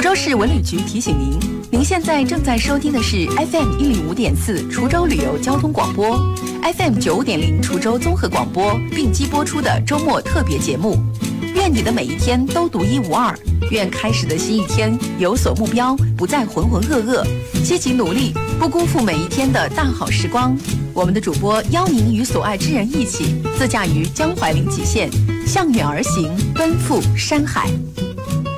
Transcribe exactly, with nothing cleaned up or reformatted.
州市文旅局提醒您，您现在正在收听的是 F M 一零五点四滁州旅游交通广播 ，F M 九五点零滁州综合广播并机播出的周末特别节目。愿你的每一天都独一无二，愿开始的新一天有所目标，不再浑浑噩噩，积极努力，不辜负每一天的大好时光。我们的主播邀您与所爱之人一起，自驾于江淮临济县，向远而行，奔赴山海。